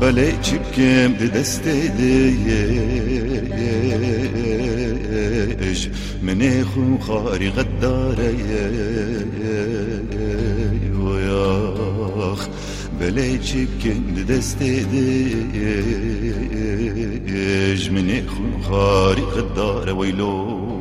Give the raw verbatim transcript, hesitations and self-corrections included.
بلي چبكم دي دستي ديش من خو خاري غداري وياخ بلي چبكم دي دستي ديش من خو خاري غداري ويلو